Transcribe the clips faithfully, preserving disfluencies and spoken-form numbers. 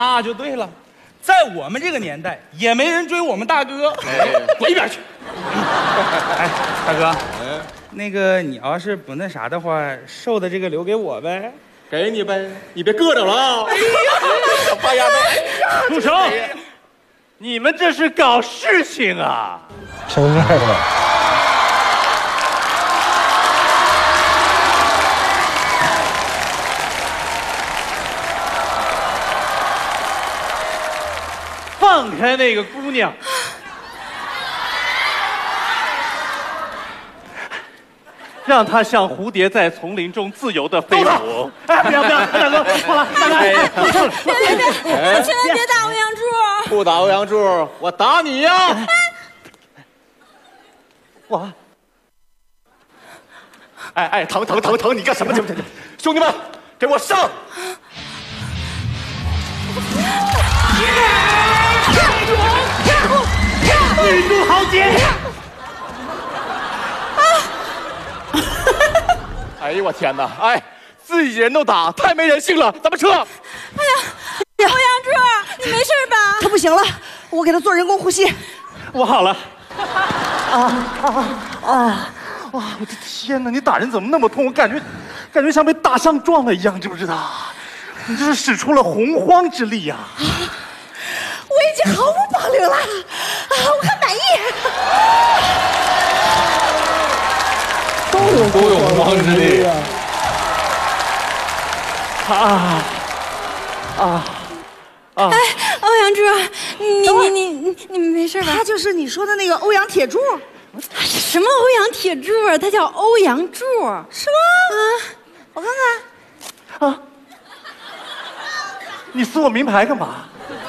那就对了，在我们这个年代，也没人追我们大哥。 哎，滚一边去！ 哎，大哥，嗯，那个你要是不那啥的话，瘦的这个留给我呗。 给你呗，你别硌着了啊！哎呀，小花丫头， 住手！你们这是搞事情啊！ 成这样了。 放开那个姑娘！让她像蝴蝶在丛林中自由的飞舞。哎，不要不要，大哥，好了，大哥， 别别别，千万别打欧阳柱！ 不打欧阳柱，我打你呀！ 我， 哎哎，疼疼疼疼！你干什么去？兄弟们，给我上！ 女中豪杰！ 哎呦我天哪！哎，自己人都打，太没人性了！咱们撤！哎呀， 欧阳柱，你没事吧？ 他不行了，我给他做人工呼吸。 我好了。啊啊啊！哇，我的天哪！你打人怎么那么痛？我感觉，感觉像被大象撞了一样，知不知道？你这是使出了洪荒之力呀！啊！ 我已经毫无保留了，啊，我很满意。 都有都有洪荒之力啊！ 啊啊啊！ 哎，欧阳柱，你你你你你没事吧？ 他就是你说的那个欧阳铁柱。 什么欧阳铁柱啊？他叫欧阳柱， 是吗？啊，我看看。 啊！你撕我名牌干嘛？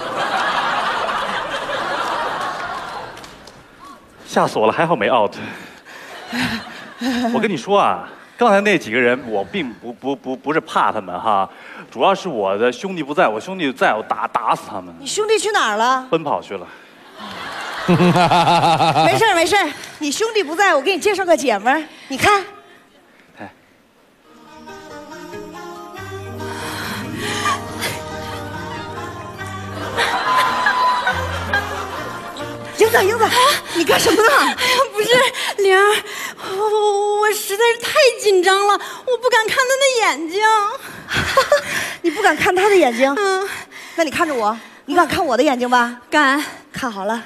吓死我了，还好没 out。我跟你说啊，刚才那几个人，我并不不不不是怕他们哈，主要是我的兄弟不在，我兄弟在，我打打死他们。 你兄弟去哪儿了？ 奔跑去了。 没事没事，你兄弟不在，我给你介绍个姐们儿，你看。 哎。 英子英子，你干什么呢？哎呀， 不是玲儿，我我我实在是太紧张了，我不敢看他的眼睛。 你不敢看他的眼睛？嗯，那你看着我，你敢看我的眼睛吧？ 敢。 看好了。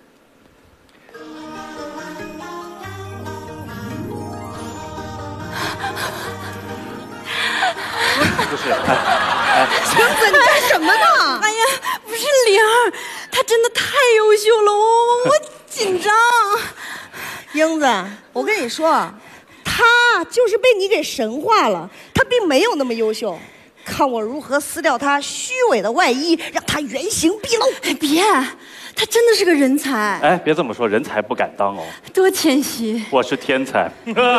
不是，哎哎， 英子，你干什么呢？ 哎呀，不是玲儿，她真的太优秀了，我我我紧张。 英子，我跟你说，他就是被你给神化了，他并没有那么优秀。看我如何撕掉他虚伪的外衣，让他原形毕露。 哎，别，他真的是个人才。 哎，别这么说，人才不敢当哦。 多谦虚。 我是天才。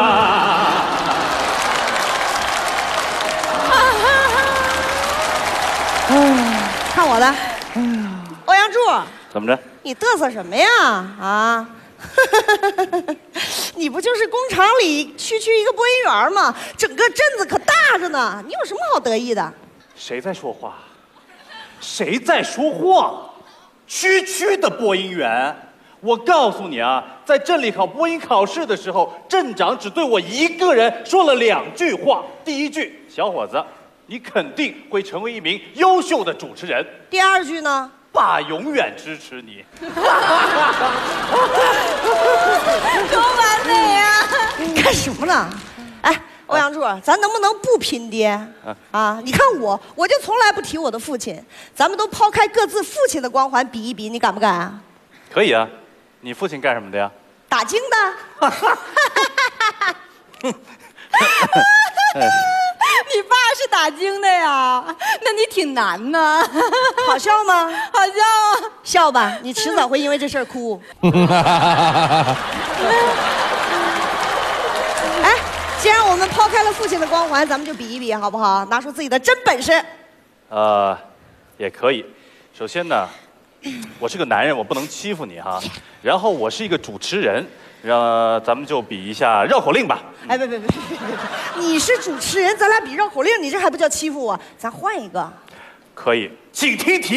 看我的，欧阳柱， 怎么着？ 你嘚瑟什么呀？啊，你不就是工厂里区区一个播音员吗？整个镇子可大着呢，你有什么好得意的？ 谁在说话？谁在说话？区区的播音员，我告诉你啊，在镇里考播音考试的时候，镇长只对我一个人说了两句话。第一句，小伙子，你肯定会成为一名优秀的主持人。 第二句呢？ 爸永远支持你。 多完美呀！ 干什么呢？哎，欧阳柱，咱能不能不拼爹啊？你看我，我就从来不提我的父亲。咱们都抛开各自父亲的光环比一比，你敢不敢啊？ 可以啊，你父亲干什么的呀？ 打更的。 你爸是打更的呀？那你挺难呢。 好笑吗？ 好笑啊！ 笑吧，你迟早会因为这事儿哭。哎，既然我们抛开了父亲的光环，咱们就比一比，好不好？拿出自己的真本事。 呃，也可以。首先呢，我是个男人，我不能欺负你哈。然后我是一个主持人。让咱们就比一下绕口令吧。 哎，别别别别别！你是主持人，咱俩比绕口令，你这还不叫欺负我？咱换一个。 可以，请听题。